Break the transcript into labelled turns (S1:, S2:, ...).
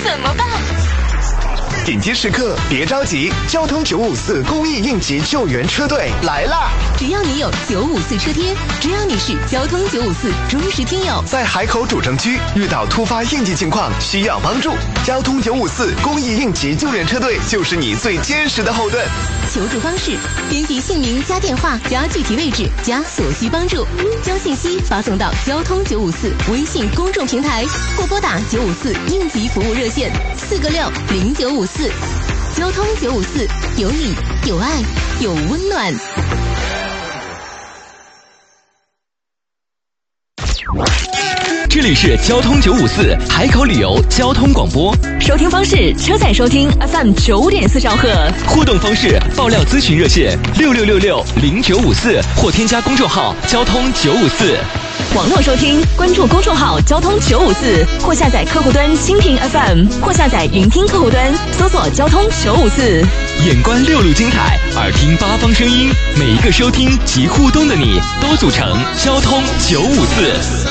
S1: 怎么办？
S2: 紧急时刻别着急，交通954公益应急救援车队来啦！
S1: 只要你有954车贴，只要你是交通954忠实听友，
S2: 在海口主城区遇到突发应急情况需要帮助，交通954公益应急救援车队就是你最坚实的后盾。
S1: 求助方式：编辑姓名加电话加具体位置加所需帮助，将信息发送到交通954微信公众平台，或拨打954应急服务热线4个60954。交通954，有你，有爱，有温暖。
S3: 这里是交通954海口旅游交通广播，
S4: 收听方式：车载收听 FM 9.4兆赫，
S3: 互动方式：爆料咨询热线66660954或添加公众号交通954。
S4: 网络收听，关注公众号交通954，或下载客户端蜻蜓 FM， 或下载云听客户端，搜索交通954。
S3: 眼观6路精彩，耳听8方声音，每一个收听及互动的你，都组成交通954。